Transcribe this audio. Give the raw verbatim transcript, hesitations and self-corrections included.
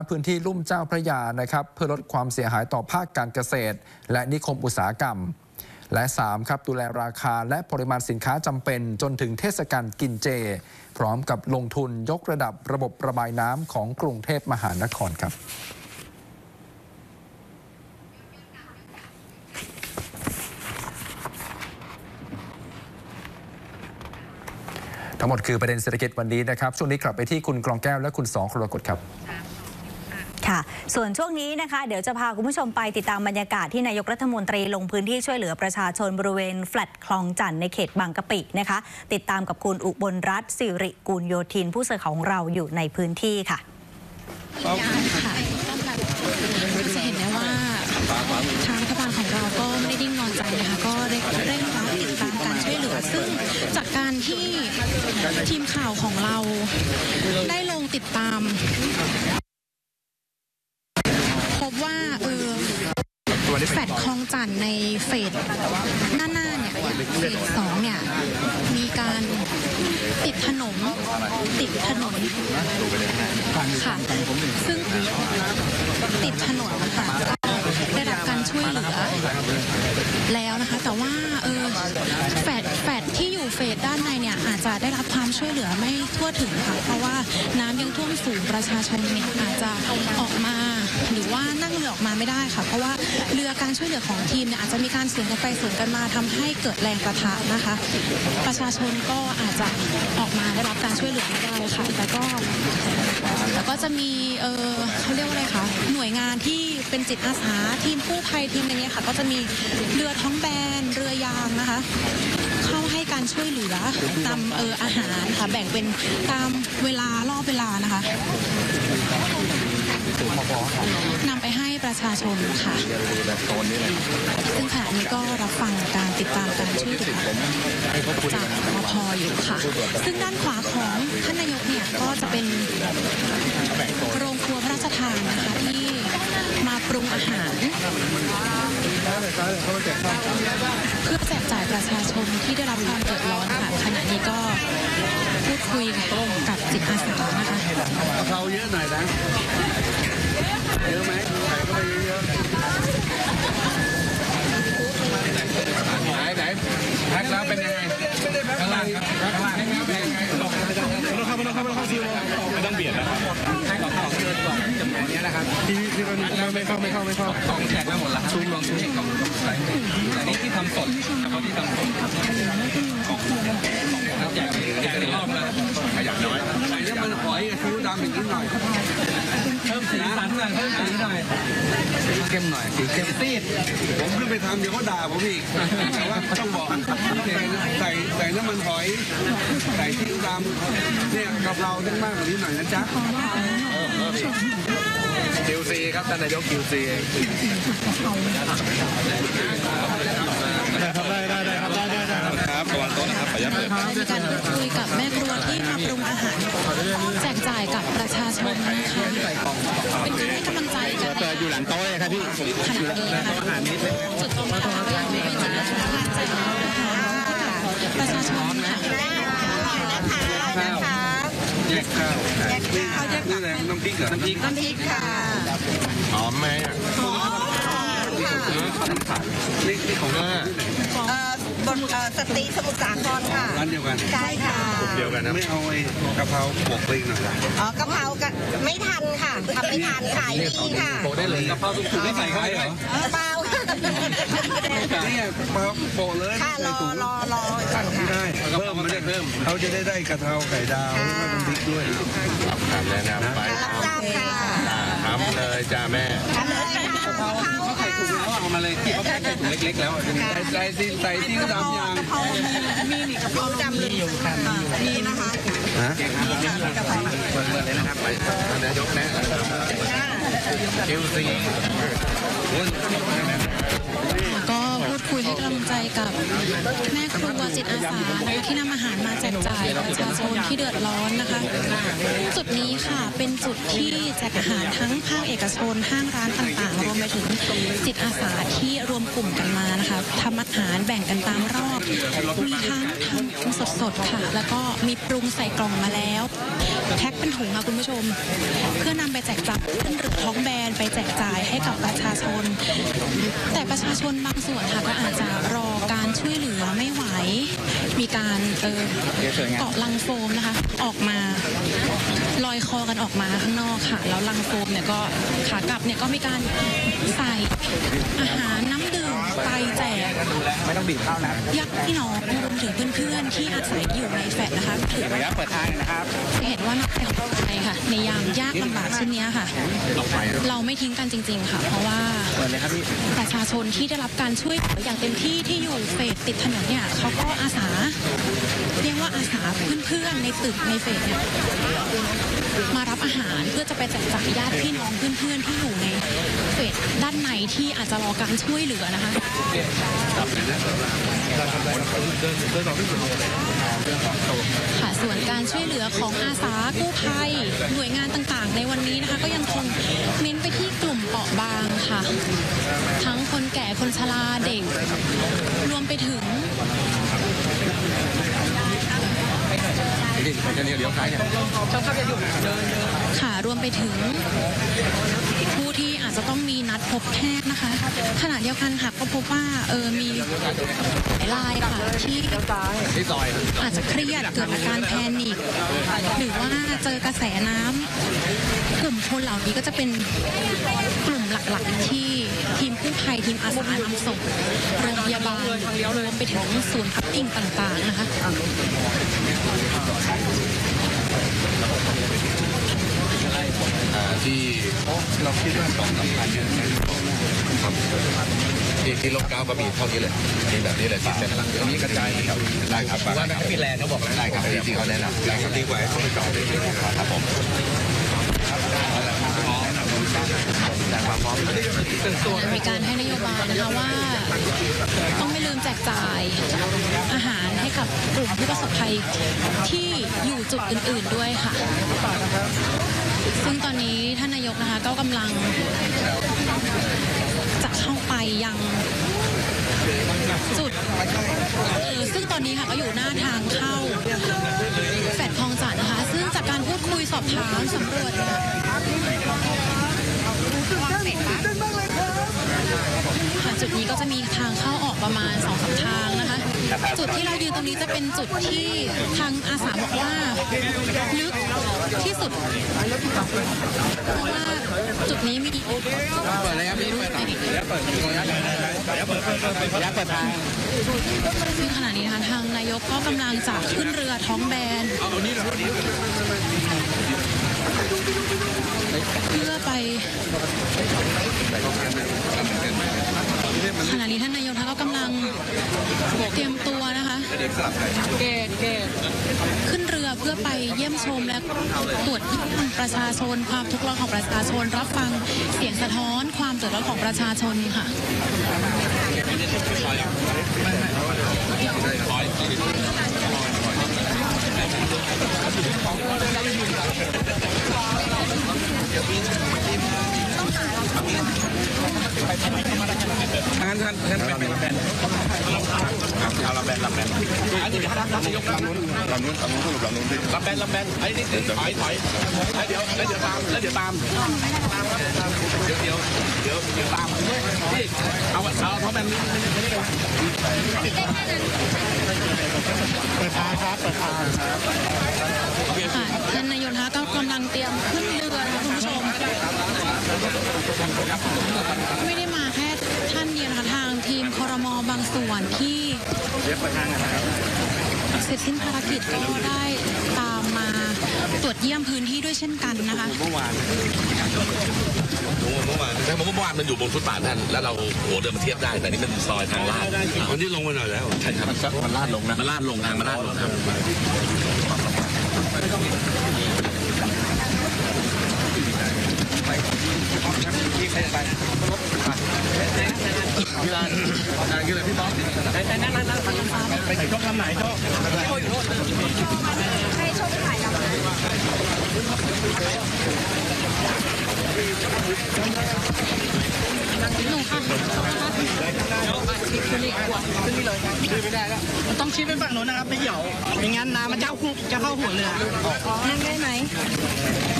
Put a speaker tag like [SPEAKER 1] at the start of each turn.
[SPEAKER 1] พื้นที่ลุ่มเจ้าพระยานะครับเพื่อลดความเสียหายต่อภาคการเกษตรและนิคมอุตสาหกรรมและสามครับดูแลราคาและปริมาณสินค้าจำเป็นจนถึงเทศกาลกินเจพร้อมกับลงทุนยกระดับระบบระบายน้ำของกรุงเทพมหานครครับทั้งหมดคือประเด็นเศรษฐกิจวันนี้นะครับช่วงนี้กลับไปที่คุณกรองแก้วและคุณสองกรกฎครับ
[SPEAKER 2] ค่ะส่วนช่วงนี้นะคะเดี๋ยวจะพาคุณผู้ชมไปติดตามบรรยากาศที่นายกรัฐมนตรีลงพื้นที่ช่วยเหลือประชาชนบริเวณแฟลตคลองจันทน์ในเขตบางกะปินะคะติดตามกับคุณอุบลรัตน์สิริกูลโยธินผู้สื่อข่าวของเราอยู่ในพื้นที่ค่ะ
[SPEAKER 3] ค่ะจะเห็นได้ว่าทางรัฐบาลของเราก็ไม่ได้ดิ้งนอนใจนะคะก็เร่งรัดติดตามการช่วยเหลือซึ่งจากการที่ทีมข่าวของเราได้ลงติดตามพบว่าเออแฟลตคลองจันทน์ในเฟสหน้าหน้าเนี่ยเฟสสองเนี่ยมีการติดถนนติดถนนค่ะซึ่งติดถนนค่ะได้รับการช่วยเหลือแล้วนะคะแต่ว่าเออแฟลตแฟลตที่อยู่เฟสด้านในเนี่ยอาจจะได้รับความช่วยเหลือไม่ทั่วถึงค่ะเพราะว่าน้ำยังท่วมสูงประชาชนเนี่ยอาจจะออกมาหรือว่านั่งเรือออกมาไม่ได้ค่ะเพราะว่าเรือการช่วยเหลือของทีมเนี่ยอาจจะมีการสวนกันไปสวนกันมาทำให้เกิดแรงประทะนะคะประชาชนก็อาจจะออกมาได้รับการช่วยเหลือไม่ได้ค่ะแต่ก็แต่ก็จะมีเออเขาเรียกว่าอะไรคะหน่วยงานที่เป็นจิตอาสาทีมกู้ภัยทีมอะไรเงี้ยค่ะก็จะมีเรือท้องแบนเรือยางนะคะเข้าให้การช่วยเหลือนำเอออาหารค่ะแบ่งเป็นตามเวลารอบเวลานะคะนำไปให้ประชาชนค่ะซึ่งขณะนี้ก็รับฟังการติดตามการช่วยเหลือจากรพ.อยู่ค่ะซึ่งด้านขวาของท่านนายกเนี่ยก็จะเป็นโรงครัวพระราชทานนะคะที่มาปรุงอาหารเพื่อแจกจ่ายประชาชนที่ได้รับความเดือดร้อนค่ะขณะนี้ก็พูดคุยกับจิตอาสานะคะ
[SPEAKER 4] กะเพราเยอะหน่อยนะเยอะไหมใส่เข้าไปเยอะไหนไหนแพ็คแล้วเป็นยังไงข้างล่างข้างล่างแพ็คแล้วเป็นยังไงไม่ต้องเข้าไม่ต้องเข้าไม่ต้องเข้าซิวไม่ต้องเบียดนะครับให้เราเข้าเกินก่อนจำนวนนี้นะครับที่ที่มันไม่เข้าไม่เข้าไม่เข้าสองแพ็คแล้วหมดแล้วซูมลองซูมกล่องอันนี้ที่ทำสดเฉพาะที่ทำสดแจกแจกในรอบแล้วขยับน้อยใส่น้ำมันหอยกับซีอิ๊วดำอีกนิดหน่อยเพิ่มสีสันหน่อยเพิ่มสีหน่อยสีเข้มหน่อยสีเข้มซีดผมขึ้นไปทำเดี๋ยวก็ด่าผมอีกแต่ว่าต้องบอกใส่ใส่น้ำมันหอยใส่ซีอิ๊วดำเนี่ยกะเพราต้องมากกว่านี้หน่อยนะจ๊ะคิวซีครับท่านนายกคิวซีได้ได้ได้ครับได้ได้ครับระวังโต๊ะนะครับขออนุญาตเปิด
[SPEAKER 3] มีการพูดคุยกับแม่ครัวที่มาปรุงอาหารแจกจ่ายกับประชาชนนะคะเป็นการให้กำลังใจกัน
[SPEAKER 4] เปิดอยู่หลังโต๊ะเลยครับพี่
[SPEAKER 3] ขณะนี้นะคะจุดตรงนี้เป็นจุดแจกจ่ายประชาชนค่ะ
[SPEAKER 4] แยกข้าวแยกข้าวแยกนี่แหละน้ำพริกเหรอน้ำพริก
[SPEAKER 3] น้ำพริกค่ะ
[SPEAKER 4] หอมไหมอ่ะหอมนี่นี่ของเอ
[SPEAKER 5] อบนสตรีสมุทรสาครค่ะ
[SPEAKER 4] ร้านเดียวกัน
[SPEAKER 5] ใช่ค่ะ
[SPEAKER 4] เดียวกันนะไม่เอาไอ้กะเพราโปกไปหน่อย
[SPEAKER 5] อ๋อกะเพรากันไม่ทันค่ะทำไม่ทันขายดีค่ะ
[SPEAKER 4] โปกได้เลยกะเพราสุกๆไม่ใส่ไข่เหรอ
[SPEAKER 5] เปล่า
[SPEAKER 4] นี่กะเพราโปกเลย
[SPEAKER 5] ค่ะรอรอรอ
[SPEAKER 4] ไม่ได้เพิ่มไม่ได้เพิ่มเขาจะได้ได้กะเพราไข่ดาวแล้วก็น้ำพริกด้วยทำแล้วนะไปทำเลยจ้าแม่
[SPEAKER 5] ทำเลยค่ะ
[SPEAKER 4] เขาไข่ถุงแล้วเอามาเลยที่เขาแพ็คใส่ถุงเล็กๆแล้วใส่ซีใส่ซีก็ดำยาง
[SPEAKER 5] มีนี่กะเพราดำเลยอยู่ค่ะมีนะคะ
[SPEAKER 4] ฮะกะเพราเปิดเลยนะครับไปนายกแนะคิวซี
[SPEAKER 3] ก็พูดดคุยให้กำลังใจกับแม่ครัวจิตอาสานะคะที่นำอาหารมาแจกจ่ายประชาชนที่เดือดร้อนนะคะ จุดนี้ค่ะเป็นจุดที่แจกอาหารทั้งภาคเอกชนห้างร้านต่างๆรวมไปถึงจิตอาสาที่รวมกลุ่มกันมานะคะทำอาหารแบ่งกันตามรอบมีทั้งทำสดๆค่ะแล้วก็มีปรุงใส่กล่องมาแล้วแพ็คเป็นถุงค่ะคุณผู้ชมเพื่อนำไปแจกจ่ายขึ้นเรือท้องแบนไปแจกจ่ายให้กับประชาชนแต่ประชาชนบางส่วนค่ะก็อาจจะรอการช่วยเหลือไม่ไหวมีการเออเกาะลังโฟมนะคะออกมาลอยคอกันออกมาข้างนอกค่ะแล้วลังโฟมเนี่ยก็ขากลับเนี่ยก็มีการใส่อาหารน้ำดื่มไปแจกไม่ต้องบีบเข้านะญาติพี่น้องรวมถึงเพื่อนๆที่อาศัยอยู่ในแฟลตนะคะถือว่าเปิดทางนะครับเห็นว่าน้ำใจของคนไทยค่ะในยามยากลำบากเช่นนี้ค่ะเราไม่ทิ้งกันจริงๆค่ะเพราะว่าประชาชนที่ได้รับการช่วยเหลืออย่างเต็มที่ที่อยู่เฟสติดถนนเนี่ยเขาก็อาสาเรียกว่าอาสาเพื่อนๆในตึกในเฟสเนี่ยมารับอาหารเพื่อจะไปแจกจ่ายญาติพี่น้องเพื่อนๆที่อยู่ในเฟสด้านในที่อาจจะรอการช่วยเหลือนะคะค่ะส่วนการช่วยเหลือของอาสากู้ภัยหน่วยงานต่างๆในวันนี้นะคะก็ยังคงเน้นไปที่กลุ่มเปราะบางค่ะทั้งคนแก่คนชราเด็กรวมไปถึงค่ะรวมไปถึงผู้ที่อาจจะต้องมีนัดพบแพทย์นะคะขณะเดียวกันค่ะก็พบว่าเออมีหลายรายค่ะที่อาจจะเครียดเกิดอาการแพนิคหรือว่าเจอกระแสน้ำกลุ่มคนเหล่านี้ก็จะเป็นกลุ่มหลักๆที่ทีมกู้ภัยทีมอาสานำส่งโรงพยาบาลรวมไปถึงศูนย์พักพิงต่างๆนะคะ
[SPEAKER 6] ที่เราคิดว่าสองสามพันเนี่ยครับที่ที่ลบเก้าก็มีเท่านี้เลยมีแบบนี้เลยที่เป็นหลังอันนี้กระจายครับได้ครับว่านักฟิแลนด์เขาบอกได้ครับที่เขาแนะนำได้ครับดีกว่าเขาไปจ่อได้ครับผม
[SPEAKER 3] มีการให้นโยบายนะคะว่าต้องไม่ลืมแจกจ่ายอาหารให้กับกลุ่มผู้ประสบภัยที่อยู่จุดอื่นๆด้วยค่ะซึ่งตอนนี้ท่านนายกนะคะก็กำลังจะเข้าไปยังจุดเออซึ่งตอนนี้ค่ะก็อยู่หน้าทางเข้าแฟลตคลองจันทน์นะคะซึ่งจากการพูดคุยสอบถามสำรวจค่ะจุดนี้ก็จะมีทางเข้าออกประมาณ สองสาม ทางนะคะจุดที่เรายืนตรงนี้จะเป็นจุดที่ทางอาสาบอกว่าลึกที่สุดเพราะว่าจุดนี้มีเปิดอะไรครับพี่เปิดเปิดเปิดทางซึ่งขณะนี้นะคะทางนายกก็กำลังจะขึ้นเรือท้องแบนเพื่อไปขณะนี้ท่านนายกท่านก็กำลังเตรียมตัวนะคะขึ้นเรือเพื่อไปเยี่ยมชมและตรวจเยี่ยมประชาชนความทุกข์ร้อนของประชาชนรับฟังเสียงสะท้อนความเดือดร้อนของประชาชนค่ะ
[SPEAKER 4] ท่านท่านท่านเป็นลำแบนเอาลำแบนลำแบนอันนี้ท่านท่านนายกลำนู้นลำนู้นลำนู้นสรุปลำนู้นลำแบนลำแบนไอ้นี่ถอยถอยแล้วเดี๋ยวแล้วเดี๋ยวตามแล้วเดี๋ยวตามเดี๋ยวเดี๋ยวเดี๋ยวเดี๋ยวตามนี่เอาเอาเพราะแบบนี้เปิดทางครับเปิดทางครับ
[SPEAKER 3] ค่ะท่านนายกนะคะก็กำลังเตรียมขึ้นเรือนะคะคุณผู้ชมไม่ได้มาแค่ท่านเดียวนะคะทางทีมครม.บางส่วนที่เสร็จสิ้นภารกิจก็ได้ตามมาตรวจเยี่ยมพื้นที่ด้วยเช่นกันนะคะ
[SPEAKER 6] เมื่อวานเมื่อวานแต่เมื่อวานมันอยู่บนฟุตบาทนั่นแล้วเราโหเดินมาเทียบได้แต่นี่มันซอยทางลาดวันนี้ลงมาหน่อยแล้วใช่ครับมันลาดลงนะมันลาดลงทางมันลาดลงครับ
[SPEAKER 4] ที่ใครไปกีฬากีฬาพี่ต๊อกแต่นั่นนั่นนั่นไปไหนชกทำไหนชกให้ชกถ่ายเรา
[SPEAKER 3] หนูค่ะขึ้นนี่ขวดขึ้นนี่เลยไม่ได้แล้วต้องชี้ไปฝั่งโน้นนะครับไม่เหี่ยวไม่งั้นน้ำมันจะเข้าจะเข้าหัวเรือนั่งได้ไหม